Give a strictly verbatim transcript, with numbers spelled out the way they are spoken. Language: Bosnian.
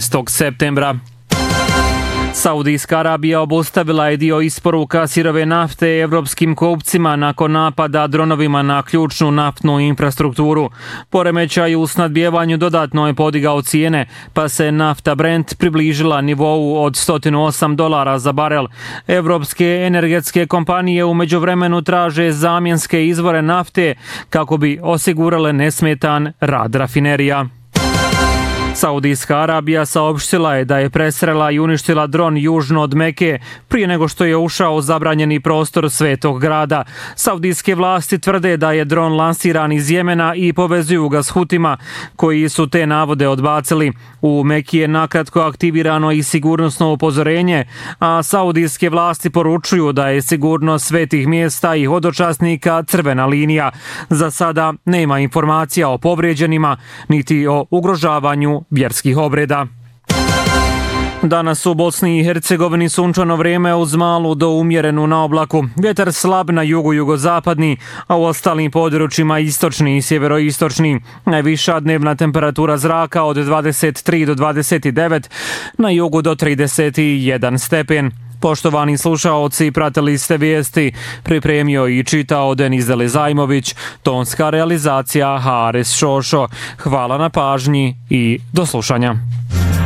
šesnaestog septembra. Saudijska Arabija obustavila je dio isporuka sirove nafte evropskim kupcima nakon napada dronovima na ključnu naftnu infrastrukturu. Poremećaj u snadbijevanju dodatno je podigao cijene, pa se nafta Brent približila nivou od sto osam dolara za barel. Evropske energetske kompanije u međuvremenu traže zamjenske izvore nafte kako bi osigurale nesmetan rad rafinerija. Saudijska Arabija saopštila je da je presrela i uništila dron južno od Meke prije nego što je ušao u zabranjeni prostor Svetog grada. Saudijske vlasti tvrde da je dron lansiran iz Jemena i povezuju ga s Hutima, koji su te navode odbacili. U Meki je nakratko aktivirano i sigurnosno upozorenje, a saudijske vlasti poručuju da je sigurnost svetih mjesta i hodočasnika crvena linija. Za sada nema informacija o povrijeđenima niti o ugrožavanju vjerskih obreda. Danas u Bosni i Hercegovini sunčano vrijeme uz malu do umjerenu na oblaku. Vjetar slab na jugu jugozapadni, a u ostalim područjima istočni i sjeveroistočni. Najviša dnevna temperatura zraka od dvadeset tri do dvadeset devet, na jugu do trideset jedan stepen. Poštovani slušaoci, pratili ste vijesti, pripremio i čitao Denis Delezajmović, tonska realizacija Haris Šošo. Hvala na pažnji i do slušanja.